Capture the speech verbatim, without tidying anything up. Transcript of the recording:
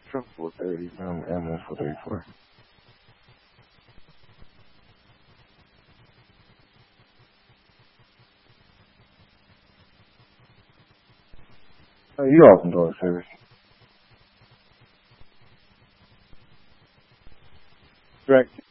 Truck four thirty, um, M one four thirty-four. Oh, you open door service. Correct.